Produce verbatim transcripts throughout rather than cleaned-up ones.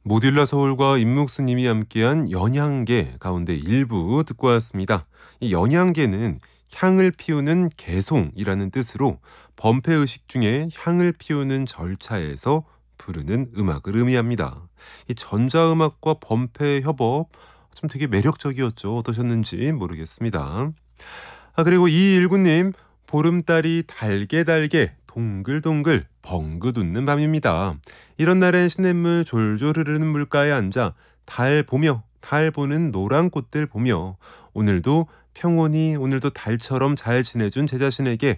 모듈라 서울과 임묵수님이 함께한 연향계 가운데 일부 듣고 왔습니다. 이 연향계는 향을 피우는 개송이라는 뜻으로 범패의식 중에 향을 피우는 절차에서 부르는 음악을 의미합니다. 이 전자음악과 범패 협업 좀 되게 매력적이었죠. 어떠셨는지 모르겠습니다. 아, 그리고 이일구님, 보름달이 달게 달게 동글동글 벙긋 웃는 밤입니다. 이런 날엔 시냇물 졸졸 흐르는 물가에 앉아 달 보며 달 보는 노란 꽃들 보며 오늘도 평온히 오늘도 달처럼 잘 지내준 제 자신에게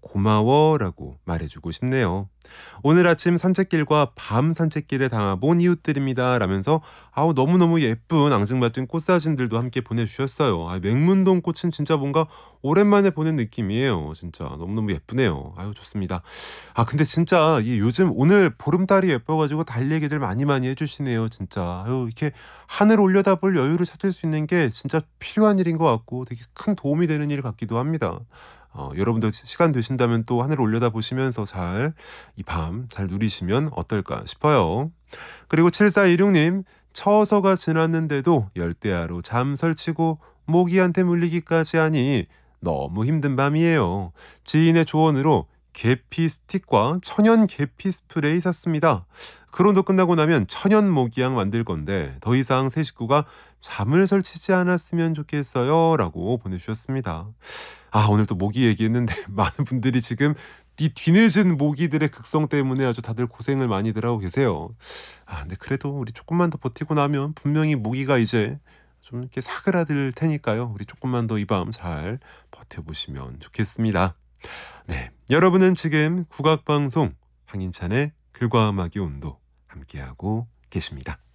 고마워라고 말해주고 싶네요. 오늘 아침 산책길과 밤 산책길에 담아본 이웃들입니다. 라면서 아우 너무너무 예쁜 앙증맞은 꽃사진들도 함께 보내주셨어요. 아, 맹문동 꽃은 진짜 뭔가 오랜만에 보는 느낌이에요. 진짜 너무너무 예쁘네요. 아유 좋습니다. 아 근데 진짜 이 요즘 오늘 보름달이 예뻐가지고 달 얘기들 많이 많이 해주시네요. 진짜 아유 이렇게 하늘 올려다볼 여유를 찾을 수 있는 게 진짜 필요한 일인 것 같고 되게 큰 도움이 되는 일 같기도 합니다. 어, 여러분들 시간 되신다면 또 하늘 올려다 보시면서 잘 이 밤 잘 누리시면 어떨까 싶어요. 그리고 칠사이육님, 처서가 지났는데도 열대야로 잠 설치고 모기한테 물리기까지 하니 너무 힘든 밤이에요. 지인의 조언으로 계피 스틱과 천연 계피 스프레이 샀습니다. 그론도 끝나고 나면 천연 모기향 만들 건데 더 이상 새 식구가 잠을 설치지 않았으면 좋겠어요. 라고 보내주셨습니다. 아, 오늘 또 모기 얘기했는데 많은 분들이 지금 이 뒤늦은 모기들의 극성 때문에 아주 다들 고생을 많이들 하고 계세요. 아, 근데 그래도 우리 조금만 더 버티고 나면 분명히 모기가 이제 좀 이렇게 사그라들 테니까요. 우리 조금만 더 이 밤 잘 버텨보시면 좋겠습니다. 네, 여러분은 지금 국악방송 황인찬의 글과 음악의 온도 함께하고 계십니다.